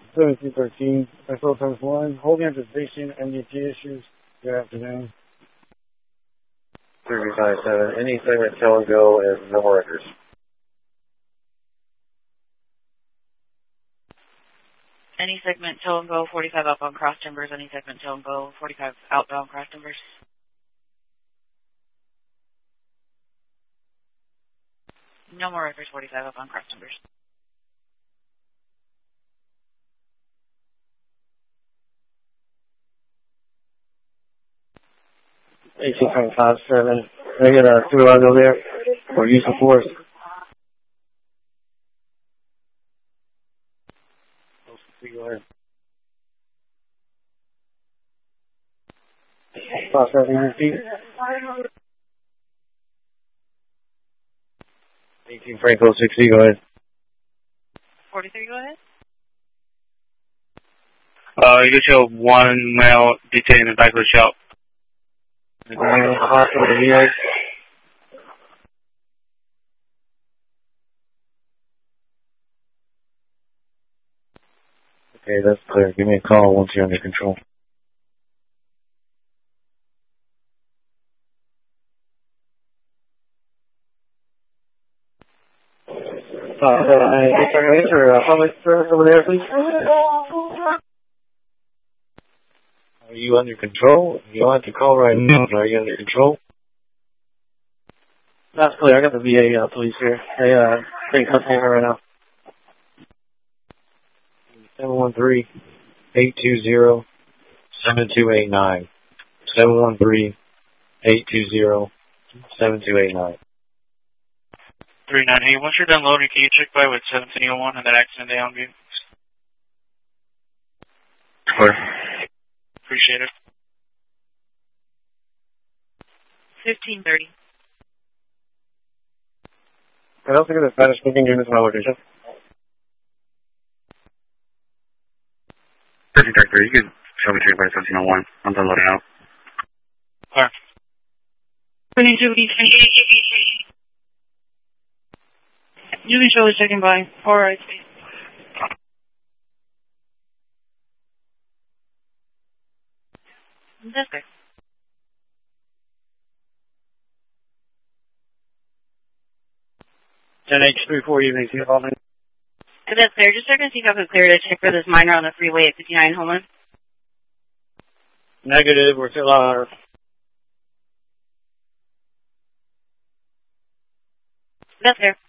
1713, SO times 1, holding anticipation, MDT issues. Good afternoon. 357, any segment tell and go and no more records. Any segment tow and go 45 outbound cross timbers. Any segment tow and go 45 outbound cross timbers. No more records 45 outbound cross timbers. 18.57. Can I get a supervisor there for use of force? Go ahead. Processing your feet. 18 Franco 60, go ahead. 43, go ahead. You show one male detained in the back of the shop. Hospital to VA. Okay, that's clear. Give me a call once you're under control. Public service over there, please. Are you under control? You don't have to call right now. Are you under control? That's clear. I got the VA police here. They contact her right now. 713-820-7289. 713-820-7289. 398. Once you're done loading, can you check by with 1701 and that accident day on view? Clear. Appreciate it. 1530. I don't think it's Spanish speaking units in my location. 1333, you can show me check by 1701. I'm done loading out. Alright. 22B3. You can show the checking by. Alright. That's good. H34 evening, see you following. That's clear. Just checking to see if I can clear to check for this minor on the freeway at 59 Homeland. Negative, we're still on our... That's clear.